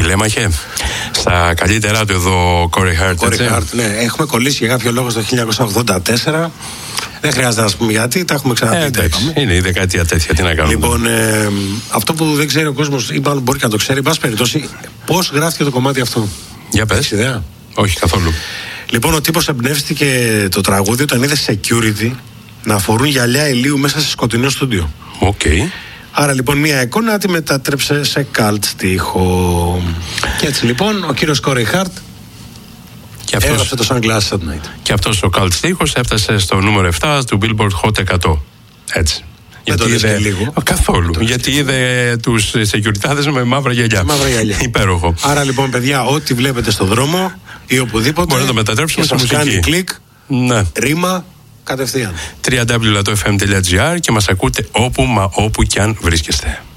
Τηλέμαχε. Στα καλύτερά του εδώ, Corey Hart. Ναι, έχουμε κολλήσει για κάποιο λόγο στο 1984. Δεν χρειάζεται να πούμε γιατί, τα έχουμε ξαναπεί. Είναι η δεκαετία τέτοια, τι να κάνουμε. Λοιπόν, αυτό που δεν ξέρει ο κόσμος, ή μάλλον μπορεί και να το ξέρει, εν πάση περιπτώσει, πώς γράφτηκε το κομμάτι αυτό. Για πες. Έχεις ιδέα? Όχι καθόλου. Λοιπόν, ο τύπος εμπνεύστηκε το τραγούδι όταν είδε security να φορούν γυαλιά ηλίου μέσα σε σκοτεινό στούντιο. Okay. Άρα λοιπόν μια εικόνα τη μετατρέψε σε cult στίχο. Και έτσι λοιπόν ο κύριος Corey Hart έγραψε το Sunglasses at Night. Και αυτός ο cult στίχος έφτασε στο νούμερο 7 του Billboard Hot 100. Έτσι. Δεν το είδε λίγο. Καθόλου. Γιατί είδε τους σεκιουριτάδες με μαύρα γυαλιά. Υπέροχο. Άρα λοιπόν, παιδιά, ό,τι βλέπετε στο δρόμο ή οπουδήποτε, μπορεί να το μετατρέψουμε σε μουσική. Κάνει κλικ, ναι. Ρήμα, κατευθείαν. www.fm.gr και μας ακούτε όπου μα όπου κι αν βρίσκεστε.